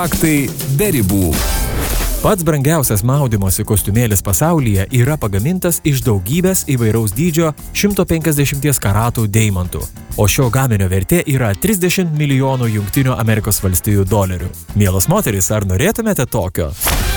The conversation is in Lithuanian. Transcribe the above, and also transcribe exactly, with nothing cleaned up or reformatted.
Faktai be ribų. Pats brangiausias maudymosi kostiumėlis pasaulyje yra pagamintas iš daugybės įvairaus dydžio šimto penkiasdešimties karatų deimantų, o šio gaminio vertė yra trisdešimt milijonų Jungtinių Amerikos valstijų dolerių. Mielos moterys, ar norėtumėte tokio?